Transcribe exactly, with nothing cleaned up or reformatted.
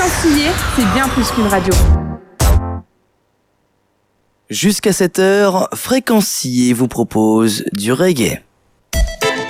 Fréquencilier, c'est bien plus qu'une radio. Jusqu'à cette heure, Fréquencilier vous propose du reggae.